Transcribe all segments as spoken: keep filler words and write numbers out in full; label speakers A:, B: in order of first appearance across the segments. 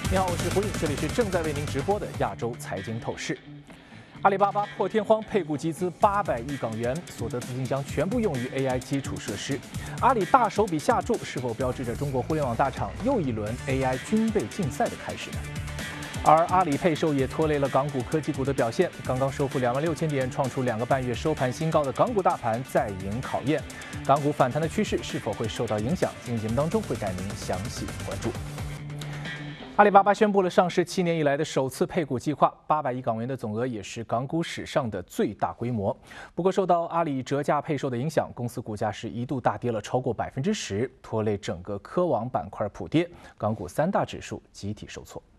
A: 你好，我是胡颖，这里是正在为您直播的亚洲财经透视。阿里巴巴破天荒配股集资八百亿港元，所得资金将全部用于 A I 基础设施。阿里大手笔下注，是否标志着中国互联网大厂又一轮 A I 军备竞赛的开始呢？而阿里配售也拖累了港股科技股的表现。刚刚收复两万六千点，创出两个半月收盘新高的港股大盘再迎考验。港股反弹的趋势是否会受到影响？今天节目当中会带您详细关注。阿里巴巴宣布了上市七年以来的首次配股计划，八百亿港元的总额也是港股史上的最大规模。不过，受到阿里折价配售的影响，公司股价是一度大跌了超过百分之十，拖累整个科网板块普跌，港股三大指数集体受挫。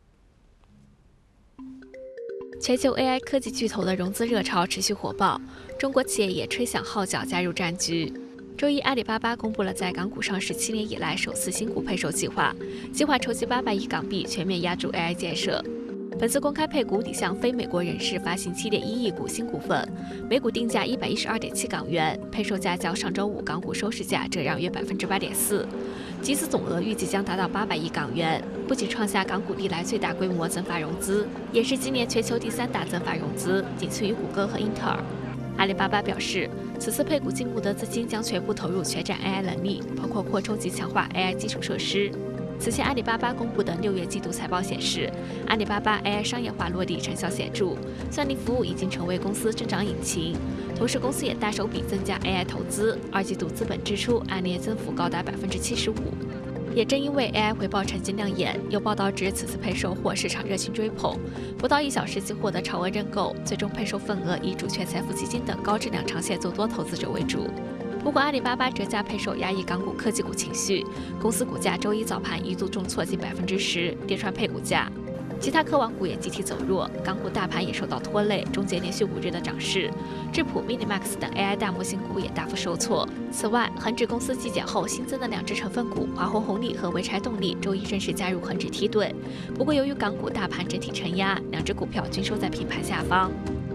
B: 全球 A I 科技巨头的融资热潮持续火爆，中国企业也吹响号角加入战局。周一，阿里巴巴公布了在港股上市七年以来首次新股配售计划，计划筹集八百亿港币，全面押注 A I 建设。本次公开配股拟向非美国人士发行七点一亿股新股份，每股定价一百一十二点七港元，配售价较上周五港股收市价折让约百分之八点四，集资总额预计将达到八百亿港元，不仅创下港股历来最大规模增发融资，也是今年全球第三大增发融资，仅次于谷歌和英特尔。阿里巴巴表示，此次配股进募的资金将全部投入全展 A I 能力，包括扩充及强化 A I 基础设施。此前，阿里巴巴公布的六月季度财报显示，阿里巴巴 A I 商业化落地成效显著，算力服务已经成为公司增长引擎。同时，公司也大手笔增加 A I 投资，二季度资本支出按年增幅高达百分之七十五。也正因为 A I 回报成绩亮眼，有报道指此次配售获市场热情追捧，不到一小时即获得超额认购，最终配售份额以主权财富基金等高质量长线做多投资者为主。不过，阿里巴巴折价配售压抑港股科技股情绪，公司股价周一早盘一度重挫近百分之十，跌穿配股价。其他科网股也集体走弱，港股大盘也受到拖累，终结连续五日的涨势。智谱、Minimax 等 A I 大模型股也大幅受挫。此外，恒指公司季检后新增的两只成分股华虹红利和潍柴动力周一正式加入恒指梯队。不过，由于港股大盘整体承压，两只股票均收在平盘下方。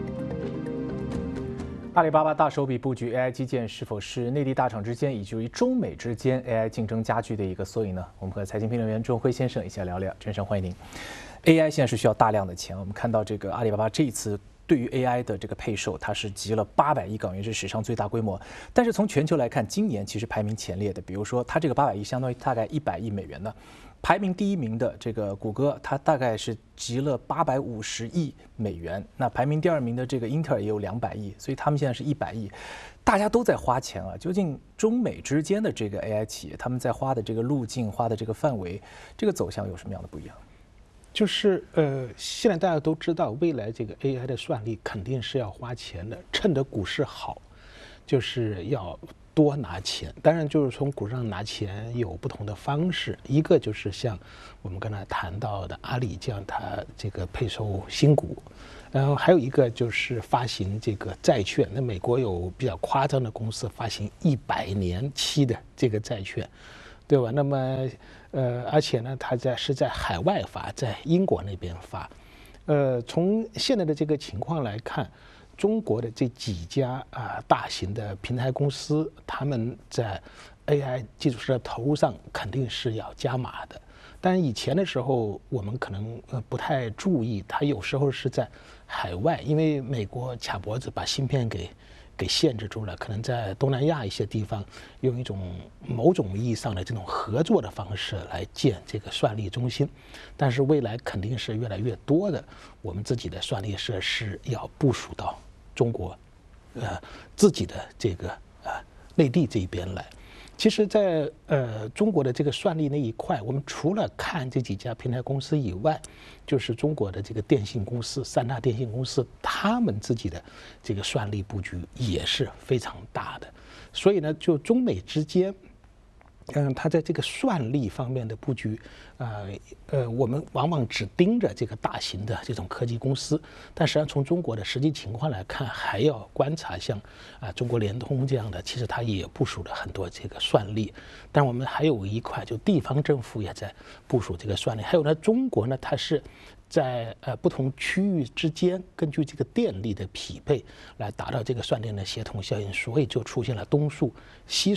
A: 阿里巴巴大手笔布局 A I 基建，是否是内地大厂之间以及中美之间 A I 竞争加剧的一个缩影呢？我们和财经评论员钟辉先生一起来聊聊。先生，欢迎您。A I 现在是需要大量的钱，我们看到这个阿里巴巴这一次对于 A I 的这个配售，它是集了八百亿港元，是史上最大规模。但是从全球来看，今年其实排名前列的，比如说它这个八百亿相当于大概一百亿美元呢。排名第一名的这个谷歌，它大概是集了八百五十亿美元。那排名第二名的这个英特尔也有两百亿，所以他们现在是一百亿。大家都在花钱啊，究竟中美之间的这个 A I 企业，他们在花的这个路径、花的这个范围，这个走向有什么样的不一样？
C: 就是呃，现在大家都知道，未来这个 A I 的算力肯定是要花钱的，趁着股市好，就是要多拿钱。当然，就是从股上拿钱有不同的方式，一个就是像我们刚才谈到的阿里这样，它这个配售新股，然后还有一个就是发行这个债券。那美国有比较夸张的公司发行一百年期的这个债券，对吧？那么呃，而且呢，它在是在海外发，在英国那边发。呃，从现在的这个情况来看，中国的这几家啊、呃、大型的平台公司，他们在 A I 基础设施投入上肯定是要加码的。但以前的时候，我们可能呃不太注意，它有时候是在海外，因为美国卡脖子把芯片给给限制住了，可能在东南亚一些地方用一种某种意义上的这种合作的方式来建这个算力中心，但是未来肯定是越来越多的我们自己的算力设施要部署到中国，呃自己的这个呃内地这一边来。其实在，在呃中国的这个算力那一块，我们除了看这几家平台公司以外，就是中国的这个电信公司，三大电信公司，他们自己的这个算力布局也是非常大的。所以呢，就中美之间，嗯，它在这个算力方面的布局，呃呃，我们往往只盯着这个大型的这种科技公司，但实际上从中国的实际情况来看，还要观察像啊、呃、中国联通这样的，其实它也部署了很多这个算力。但我们还有一块，就地方政府也在部署这个算力。还有呢，中国呢，它是在呃不同区域之间，根据这个电力的匹配来达到这个算电的协同效应，所以就出现了东数西算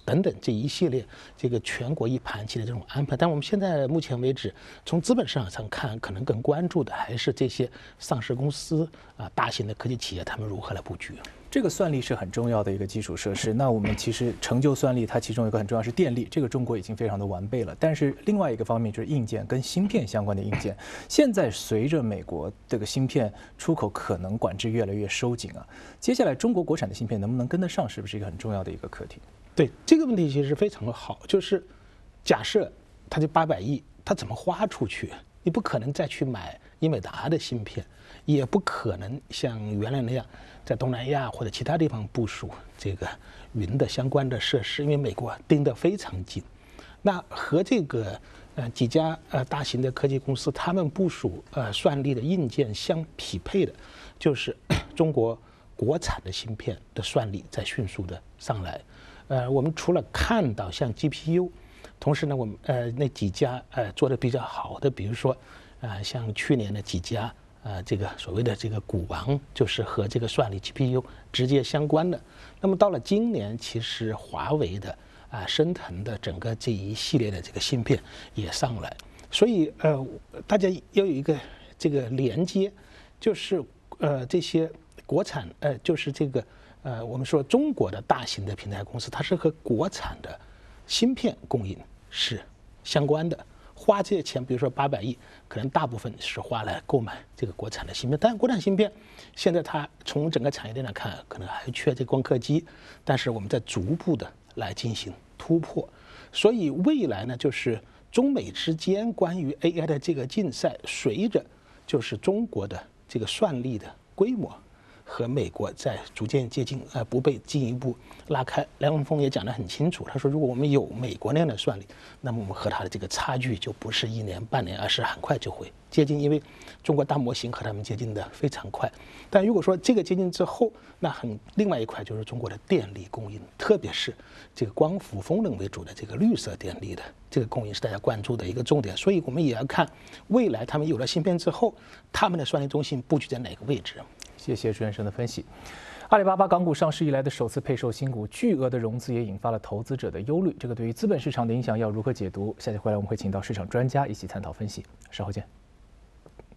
C: 等等这一系列这个全国一盘棋的这种安排。但我们现在目前为止，从资本市场上看，可能更关注的还是这些上市公司啊、大型的科技企业他们如何来布局。
A: 这个算力是很重要的一个基础设施。那我们其实成就算力，它其中有一个很重要是电力，这个中国已经非常的完备了。但是另外一个方面就是硬件跟芯片相关的硬件，现在随着美国这个芯片出口可能管制越来越收紧啊，接下来中国国产的芯片能不能跟得上，是不是一个很重要的一个课题？
C: 对，这个问题其实非常的好，就是假设它这八百亿，它怎么花出去？你不可能再去买英伟达的芯片，也不可能像原来那样在东南亚或者其他地方部署这个云的相关的设施，因为美国盯得非常紧。那和这个呃几家呃大型的科技公司他们部署呃算力的硬件相匹配的，就是中国国产的芯片的算力在迅速的上来。呃，我们除了看到像 G P U。同时呢，我们呃那几家呃做的比较好的，比如说，呃像去年的几家呃这个所谓的这个股王，就是和这个算力 G P U 直接相关的。那么到了今年，其实华为的啊、升腾的整个这一系列的这个芯片也上来，所以呃大家要有一个这个连接，就是呃这些国产呃就是这个呃我们说中国的大型的平台公司，它是和国产的芯片供应是相关的，花这些钱，比如说八百亿，可能大部分是花来购买这个国产的芯片。但是国产芯片现在它从整个产业链来看，可能还缺这光刻机，但是我们在逐步的来进行突破。所以未来呢，就是中美之间关于 A I 的这个竞赛，随着就是中国的这个算力的规模和美国在逐渐接近，呃，不被进一步拉开。梁文峰也讲得很清楚，他说，如果我们有美国那样的算力，那么我们和它的这个差距就不是一年半年，而是很快就会接近，因为中国大模型和他们接近的非常快。但如果说这个接近之后，那很另外一块就是中国的电力供应，特别是这个光伏风能为主的这个绿色电力的这个供应是大家关注的一个重点。所以我们也要看未来他们有了芯片之后，他们的算力中心布局在哪个位置。
A: 谢谢朱先生的分析。阿里巴巴港股上市以来的首次配售新股，巨额的融资也引发了投资者的忧虑。这个对于资本市场的影响要如何解读？下期回来我们会请到市场专家一起探讨分析。稍后见。